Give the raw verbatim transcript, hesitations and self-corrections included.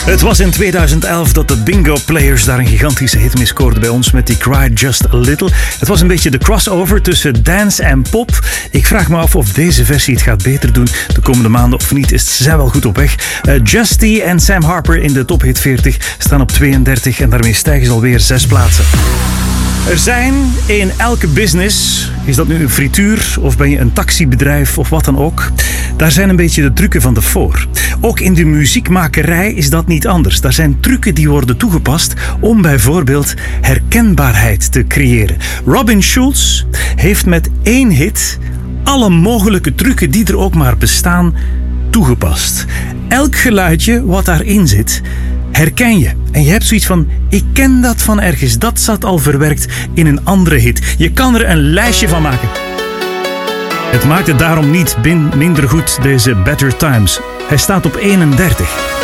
Het was in tweeduizend elf dat de Bingo Players daar een gigantische hit mee scoorden bij ons met die Cry Just A Little. Het was een beetje de crossover tussen dance en pop. Ik vraag me af of deze versie het gaat beter doen de komende maanden of niet. Is zij wel goed op weg. Uh, Justy en Sam Harper in de Top Hit veertig staan op tweeëndertig en daarmee stijgen ze alweer zes plaatsen. Er zijn in elke business, is dat nu een frituur of ben je een taxibedrijf of wat dan ook, daar zijn een beetje de trucken van de voor. Ook in de muziekmakerij is dat niet anders. Daar zijn trucken die worden toegepast om bijvoorbeeld herkenbaarheid te creëren. Robin Schulz heeft met één hit alle mogelijke trucken die er ook maar bestaan toegepast. Elk geluidje wat daarin zit, herken je. En je hebt zoiets van, ik ken dat van ergens. Dat zat al verwerkt in een andere hit. Je kan er een lijstje van maken. Het maakt het daarom niet minder goed, deze Better Times. Hij staat op eenendertig.